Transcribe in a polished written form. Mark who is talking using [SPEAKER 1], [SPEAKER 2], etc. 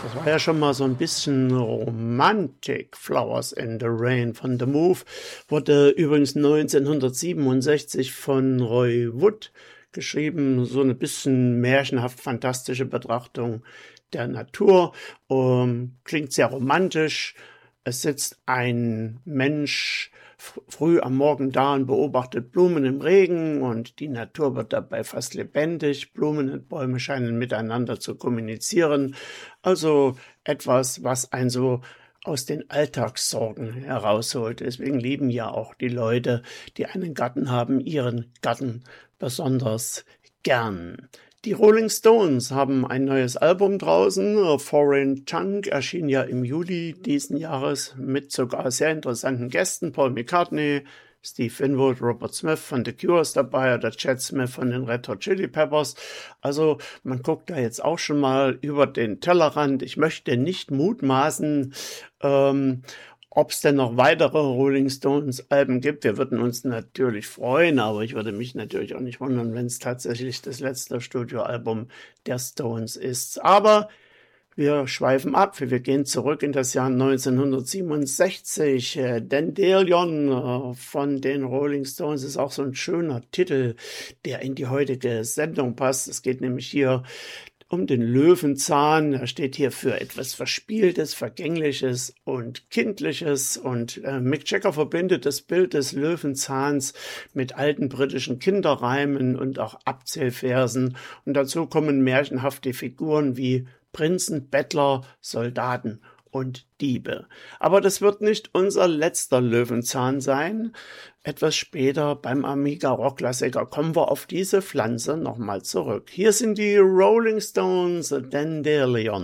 [SPEAKER 1] Das war ja schon mal so ein bisschen Romantik. Flowers in the Rain von The Move wurde übrigens 1967 von Roy Wood geschrieben. So eine bisschen märchenhaft fantastische Betrachtung der Natur. Klingt sehr romantisch. Es sitzt ein Mensch früh am Morgen da und beobachtet Blumen im Regen und die Natur wird dabei fast lebendig. Blumen und Bäume scheinen miteinander zu kommunizieren. Also etwas, was einen so aus den Alltagssorgen herausholt. Deswegen lieben ja auch die Leute, die einen Garten haben, ihren Garten besonders gern. Die Rolling Stones haben ein neues Album draußen. Foreign Junk erschien ja im Juli diesen Jahres mit sogar sehr interessanten Gästen. Paul McCartney, Steve Winwood, Robert Smith von The Cure ist dabei oder Chad Smith von den Red Hot Chili Peppers. Also man guckt da jetzt auch schon mal über den Tellerrand. Ich möchte nicht mutmaßen, ob es denn noch weitere Rolling Stones Alben gibt. Wir würden uns natürlich freuen, aber ich würde mich natürlich auch nicht wundern, wenn es tatsächlich das letzte Studioalbum der Stones ist. Aber wir schweifen ab, wir gehen zurück in das Jahr 1967. Dandelion von den Rolling Stones ist auch so ein schöner Titel, der in die heutige Sendung passt. Es geht nämlich hier um den Löwenzahn. Er steht hier für etwas Verspieltes, Vergängliches und Kindliches. Und Mick Jagger verbindet das Bild des Löwenzahns mit alten britischen Kinderreimen und auch Abzählversen. Und dazu kommen märchenhafte Figuren wie Prinzen, Bettler, Soldaten und Diebe. Aber das wird nicht unser letzter Löwenzahn sein. Etwas später beim Amiga-Rock-Klassiker kommen wir auf diese Pflanze nochmal zurück. Hier sind die Rolling Stones, Dandelion.